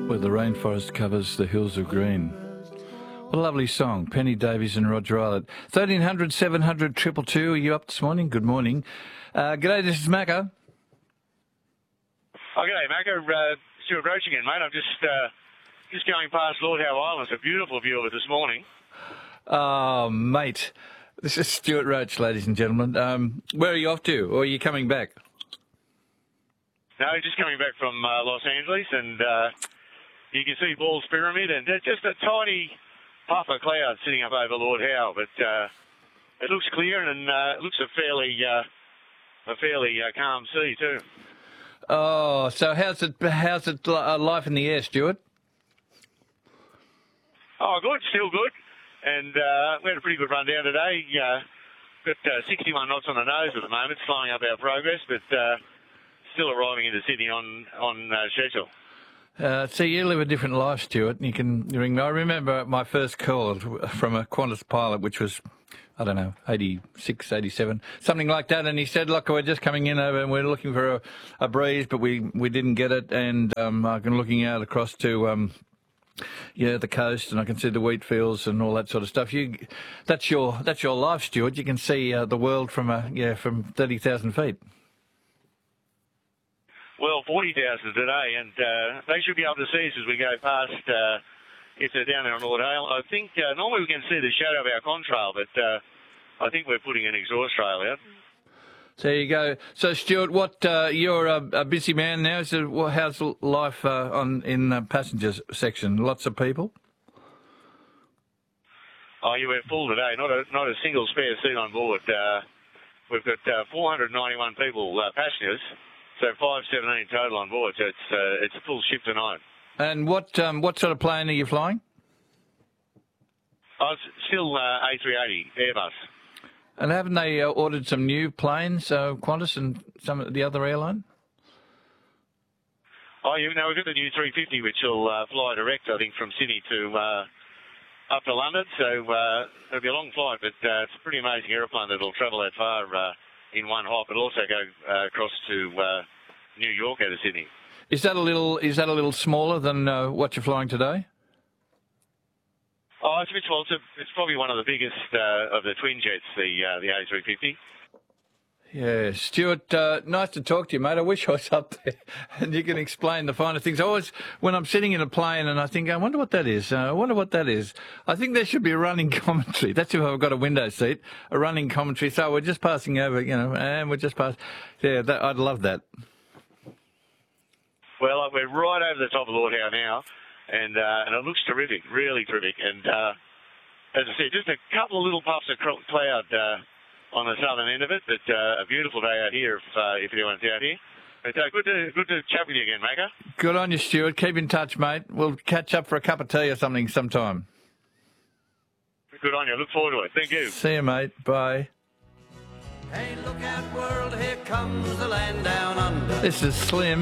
where the rainforest covers the hills of green. What a lovely song. Penny Davies and Roger Eilert. 1300 700 222. Are you up this morning? Good morning. G'day, this is Macca. Oh, g'day, Macca. Stuart Roach again, mate. I'm just going past Lord Howe Island. It's a beautiful view of it this morning. Oh, mate. This is Stuart Roach, ladies and gentlemen. Where are you off to, or are you coming back? No, just coming back from Los Angeles, and you can see Ball's Pyramid, and just a tiny puff of cloud sitting up over Lord Howe, but it looks clear, and it looks a fairly calm sea too. Oh, so how's it life in the air, Stuart? Oh, good, still good, and we had a pretty good run down today. Got 61 knots on the nose at the moment, slowing up our progress, but still arriving into Sydney on schedule. See, you live a different life, Stuart, and you can ring me. I remember my first call from a Qantas pilot, which was, I don't know, 86, 87, something like that, and he said, look, we're just coming in over and we're looking for a breeze, but we didn't get it, and I can looking out across to the coast, and I can see the wheat fields and all that sort of stuff. That's your life, Stuart. You can see the world from 30,000 feet. Well, 40,000 today, and they should be able to see us as we go past, if they're down there on Lord Howe. I think normally we can see the shadow of our contrail, but I think we're putting an exhaust trail out. So there you go. So, Stuart, you're a busy man now. So how's life in the passengers section? Lots of people? Oh, yeah, we're full today. Not a single spare seat on board. We've got 491 people, passengers. So 517 total on board. So it's a full ship tonight. And what sort of plane are you flying? Oh, it's still A380 Airbus. And haven't they ordered some new planes, Qantas and some of the other airline? Oh, we've got the new 350, which will fly direct, I think, from Sydney to up to London. So it'll be a long flight, but it's a pretty amazing aeroplane that'll travel that far in one hop. It'll also go across to New York out of Sydney. Is that a little smaller than what you're flying today? Oh, it's a bit small. It's probably one of the biggest of the twin jets, the A350. Yeah, Stuart, nice to talk to you, mate. I wish I was up there and you can explain the finer things. When I'm sitting in a plane and I think, I wonder what that is. I think there should be a running commentary. That's if I've got a window seat, a running commentary. So we're just passing over, and we're just passing. Yeah, I'd love that. Well, we're right over the top of Lord Howe now, and it looks terrific, really terrific. And as I said, just a couple of little puffs of cloud on the southern end of it, but a beautiful day out here if anyone's out here. But good to chat with you again, Macca. Good on you, Stuart. Keep in touch, mate. We'll catch up for a cup of tea or something sometime. Good on you. Look forward to it. Thank you. See you, mate. Bye. Hey, look out, world, here comes the land down under. This is Slim.